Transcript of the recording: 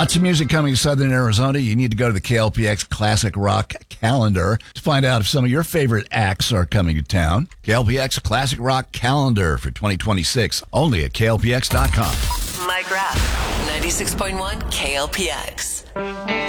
Lots of music coming to Southern Arizona. You need to go to the KLPX Classic Rock Calendar to find out if some of your favorite acts are coming to town. KLPX Classic Rock Calendar for 2026, only at KLPX.com. Mike Rapp, 96.1 KLPX.